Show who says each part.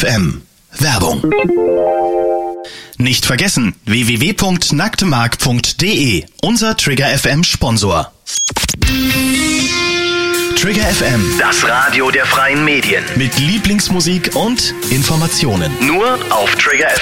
Speaker 1: FM. Werbung. Nicht vergessen, www.nacktemark.de, unser Trigger FM Sponsor. Trigger FM, das Radio der freien Medien. Mit Lieblingsmusik und Informationen. Nur auf Trigger FM.